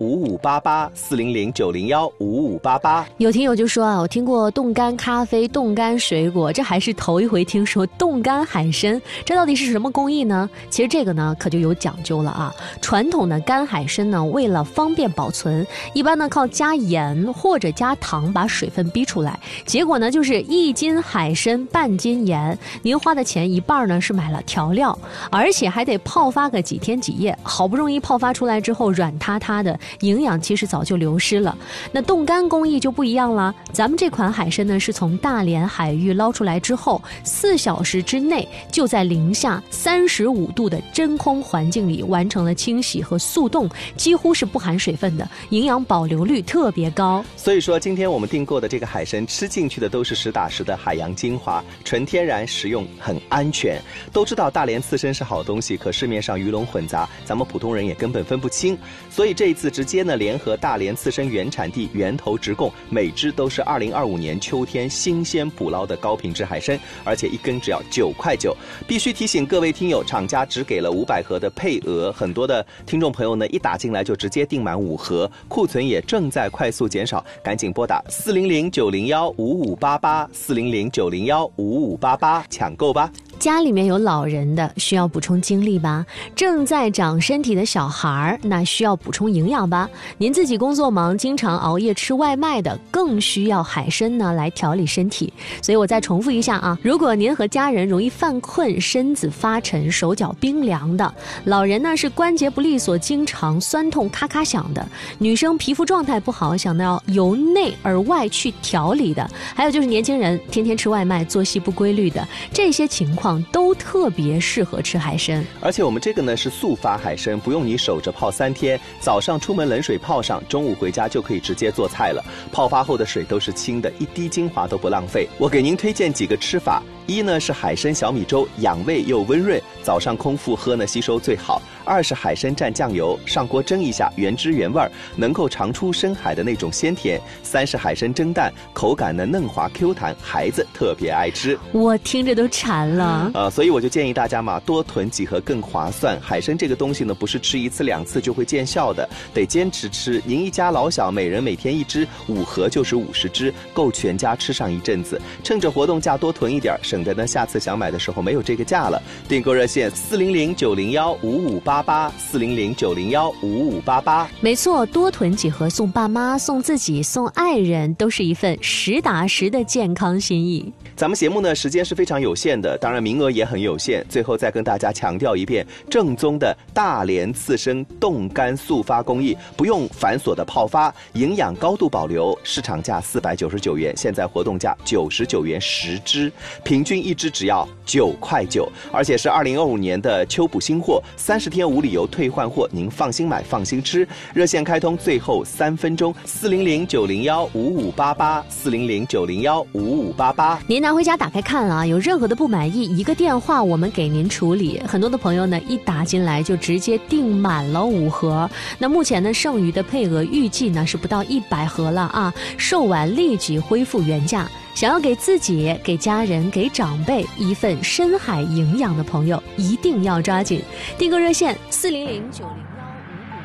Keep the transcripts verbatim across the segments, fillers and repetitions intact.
五五八八，四零零九零幺五五八八。 有听友就说啊，我听过冻干咖啡、冻干水果，这还是头一回听说冻干海参，这到底是什么工艺呢？其实这个呢可就有讲究了啊。传统的干海参呢，为了方便保存，一般呢靠加盐或者加糖把水分逼出来，结果呢就是一斤海参半斤盐，您花的钱一半呢是买了调料，而且还得泡发个几天几夜，好不容易泡发出来之后软塌塌的，营养其实早就流失了。那冻干工艺就不一样了，咱们这款海参呢是从大连海域捞出来之后，四小时之内就在零下三十五度的真空环境里完成了清洗和速冻，几乎是不含水分的，营养保留率特别高。 所以说今天我们订购的这个海参吃进去的都是实打实的海洋精华，纯天然食用，很安全。都知道大连刺参是好东西，可市面上鱼龙混杂，咱们普通人也根本分不清，所以这一次直接呢联合大连刺参原产地源头直供，每只都是二零二五年秋天新鲜捕捞的高品质海参，而且一根只要九块九。必须提醒各位听友，厂家只给了五百盒的配额，很多的听众朋友呢一打进来就直接订满五盒，库存也正在快速减少，赶紧拨打四零零九零幺五五八八，四零零九零幺五五八八抢购吧。 家里面有老人的需要补充精力吧，正在长身体的小孩那需要补充营养吧，您自己工作忙经常熬夜吃外卖的更需要海参呢来调理身体。所以我再重复一下啊，如果您和家人容易犯困，身子发沉，手脚冰凉的，老人呢是关节不利索，经常酸痛咔咔响的，女生皮肤状态不好，想要由内而外去调理的，还有就是年轻人天天吃外卖，作息不规律的，这些情况都特别适合吃海参。 而且我们这个呢是速发海参，不用你守着泡三天，早上出门冷水泡上，中午回家就可以直接做菜了。泡发后的水都是清的，一滴精华都不浪费。我给您推荐几个吃法，一呢是海参小米粥，养胃又温润，早上空腹喝呢吸收最好。二是海参蘸酱油，上锅蒸一下，原汁原味，能够尝出深海的那种鲜甜。三是海参蒸蛋，口感呢嫩滑 Q 弹，孩子特别爱吃。 我听着都馋了。 呃，所以我就建议大家嘛，多囤几盒更划算。海参这个东西呢，不是吃一次两次就会见效的，得坚持吃。您一家老小每人每天一只，五盒就是五十只，够全家吃上一阵子。趁着活动价多囤一点，省得呢下次想买的时候没有这个价了。订购热线四零零九零幺五五八八，四零零九零幺五五八八。 没错，多囤几盒送爸妈、送自己、送爱人，都是一份实打实的健康心意。 咱们节目呢时间是非常有限的，当然名额也很有限。最后再跟大家强调一遍，正宗的大连刺参冻干速发工艺，不用繁琐的泡发，营养高度保留。市场价四百九十九元，现在活动价九十九元十只，平均一只只要九块九，而且是二零二五年的秋补新货，三十天无理由退换货，您放心买放心吃。热线开通最后三分钟，四零零九零幺五五八八，四零零九零幺五五八八。 您拿回家打开看啊，有任何的不满意，一个电话我们给您处理。很多的朋友呢一打进来就直接订满了五盒，那目前呢剩余的配额预计呢是不到一百盒了啊，售完立即恢复原价。想要给自己、给家人、给长辈一份深海营养的朋友，一定要抓紧。订购热线四零零九零幺五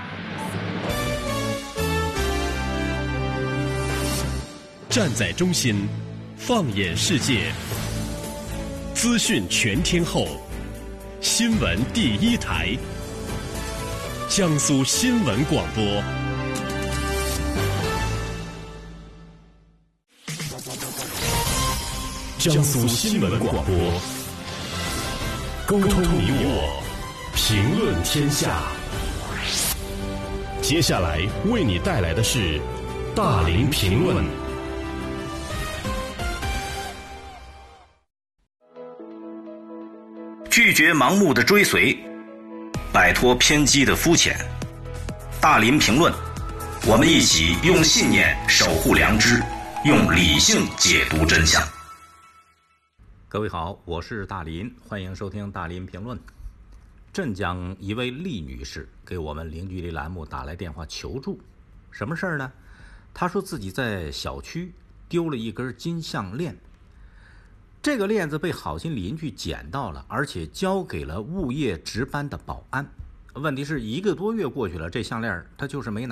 五八八。 站在中心，放眼世界，资讯全天候，新闻第一台，江苏新闻广播。江苏新闻广播，沟通你我，评论天下。接下来为你带来的是大林评论。 拒绝盲目的追随，摆脱偏激的肤浅。大林评论，我们一起用信念守护良知，用理性解读真相。 各位好，我是大林，欢迎收听大林评论。镇江一位厉女士给我们零距离栏目打来电话求助，什么事儿呢？她说自己在小区丢了一根金项链，这个链子被好心邻居捡到了，而且交给了物业值班的保安。问题是一个多月过去了，这项链她就是没拿。